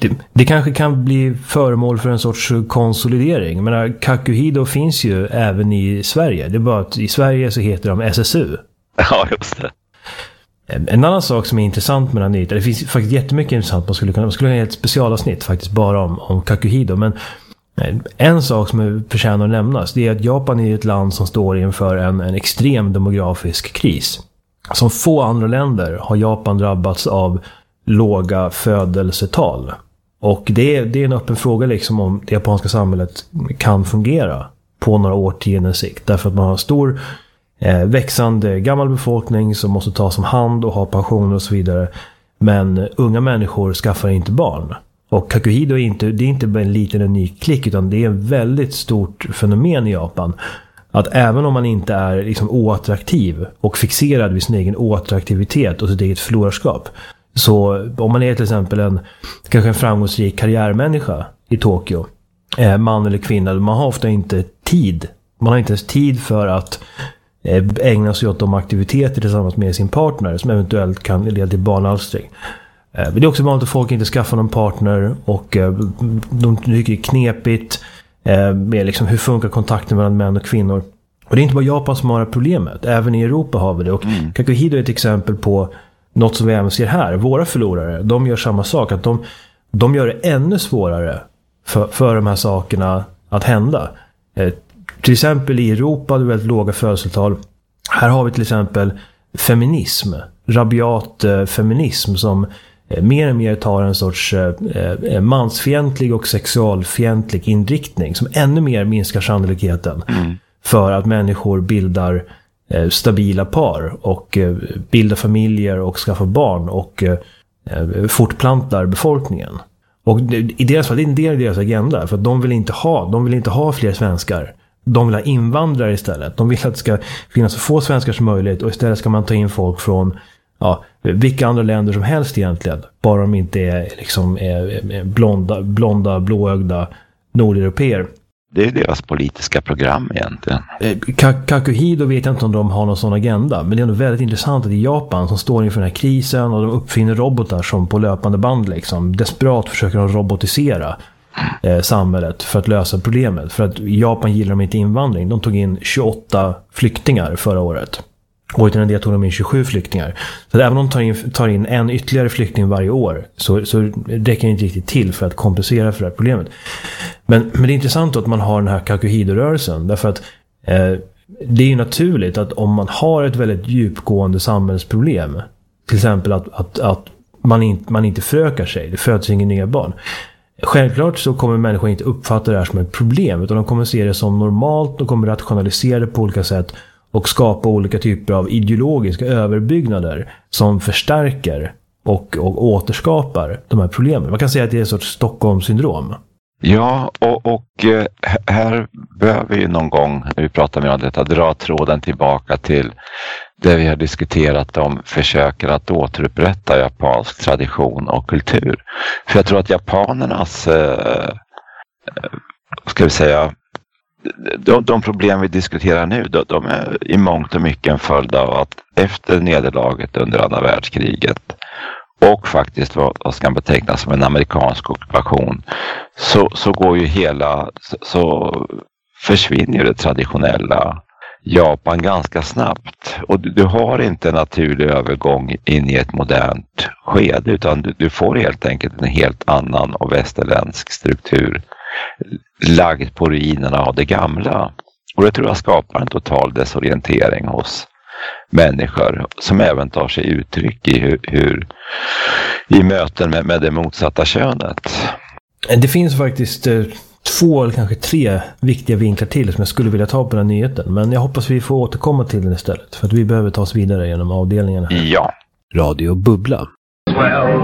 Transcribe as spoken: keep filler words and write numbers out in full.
det, det kanske kan bli föremål för en sorts konsolidering. Men Kakuhido finns ju även i Sverige. Det är bara att i Sverige så heter de S S U. Ja, just det. En annan sak som är intressant med den här nyheten, det finns faktiskt jättemycket intressant, man skulle kunna, man skulle kunna göra ett specialavsnitt faktiskt bara om, om Kakuhido, men en sak som förtjänar att nämnas, det är att Japan är ett land som står inför en, en extrem demografisk kris. Som få andra länder har Japan drabbats av låga födelsetal. Och det är, det är en öppen fråga liksom om det japanska samhället kan fungera på några årtionden sikt. Därför att man har stor eh, växande gammal befolkning som måste tas om hand och ha pensioner och så vidare. Men unga människor skaffar inte barn. Och Kakuhido är inte, det är inte bara en liten unik klick, utan det är ett väldigt stort fenomen i Japan. Att även om man inte är liksom oattraktiv och fixerad vid sin egen oattraktivitet och sitt eget förlorarskap, så om man är till exempel en kanske en framgångsrik karriärmänniska i Tokyo, eh, man eller kvinna, man har ofta inte tid. Man har inte ens tid för att eh, ägna sig åt de aktiviteter tillsammans med sin partner som eventuellt kan leda till barnalstring. Eh, men det är också vanligt att folk inte skaffar någon partner och eh, de tycker det är knepigt eh, med liksom hur funkar kontakten mellan män och kvinnor. Och det är inte bara Japan som har problemet. Även i Europa har vi det. Och mm. Kakuhido är ett exempel på något som vi även ser här. Våra förlorare, de gör samma sak. Att de, de gör det ännu svårare för, för de här sakerna att hända. Eh, till exempel i Europa, det är väldigt låga födelsetal. Här har vi till exempel feminism. Rabiat eh, feminism som eh, mer och mer tar en sorts eh, mansfientlig och sexualfientlig inriktning. Som ännu mer minskar sannolikheten mm. för att människor bildar stabila par och eh, bildar familjer och skaffar barn och eh, fortplantar befolkningen. Och det, i deras fall, det är en del av deras agenda, för att de vill inte ha, de vill inte ha fler svenskar. De vill ha invandrare istället. De vill att det ska finnas så få svenskar som möjligt, och istället ska man ta in folk från ja, vilka andra länder som helst egentligen. Bara de inte är, liksom, är, är blonda, blonda, blåögda nordeuropeer. Det är deras politiska program egentligen. Kakuhido vet jag inte om de har någon sån agenda. Men det är ändå väldigt intressant att i Japan som står inför den här krisen och de uppfinner robotar som på löpande band liksom desperat försöker de robotisera eh, samhället för att lösa problemet. För att i Japan gillar de inte invandring. De tog in tjugoåtta flyktingar förra året. Året innan det tog de in tjugosju flyktingar. Så att även om de tar in, tar in en ytterligare flykting varje år så, så räcker det inte riktigt till för att kompensera för det här problemet. Men, men det är intressant att man har den här Kakuhido-rörelsen. Därför att eh, det är ju naturligt att om man har ett väldigt djupgående samhällsproblem, till exempel att, att, att man, inte, man inte förökar sig, det föds inga nya barn. Självklart så kommer människor inte uppfatta det här som ett problem, utan de kommer se det som normalt, de kommer rationalisera det på olika sätt och skapa olika typer av ideologiska överbyggnader som förstärker och, och återskapar de här problemen. Man kan säga att det är ett sorts Stockholmssyndrom. Ja, och, och här behöver vi någon gång, när vi pratar med om detta, dra tråden tillbaka till det vi har diskuterat om försöker att återupprätta japansk tradition och kultur. För jag tror att japanernas, eh, ska vi säga, De, de problem vi diskuterar nu, de, de är i mångt och mycket en följd av att efter nederlaget under andra världskriget och faktiskt vad, vad ska betecknas som en amerikansk ockupation, så, så går ju hela, så, så försvinner ju det traditionella Japan ganska snabbt. Och du, du har inte en naturlig övergång in i ett modernt skede, utan du, du får helt enkelt en helt annan och västerländsk struktur lagd på ruinerna av det gamla. Och det tror jag skapar en total desorientering hos människor som även tar sig uttryck i hur, hur i möten med, med det motsatta könet. Det finns faktiskt eh, två eller kanske tre viktiga vinklar till som jag skulle vilja ta på den här nyheten, men jag hoppas vi får återkomma till den istället, för att vi behöver ta oss vidare genom avdelningarna här. Ja. Radio Bubbla.